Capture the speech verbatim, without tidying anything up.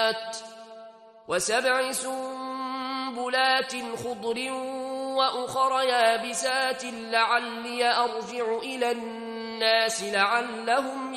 سنبلات وسبع سنبلات خضر وأخر يابسات لعلي أرجع إلى الناس لعلهم